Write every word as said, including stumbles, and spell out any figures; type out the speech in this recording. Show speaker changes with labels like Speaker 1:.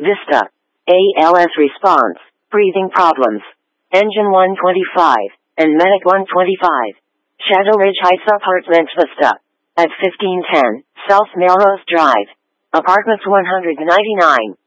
Speaker 1: Vista. A L S response, breathing problems. Engine one twenty-five, and Medic one twenty-five. Shadow Ridge Heights Apartment Vista. At fifteen ten, South Melrose Drive. Apartments one ninety-nine.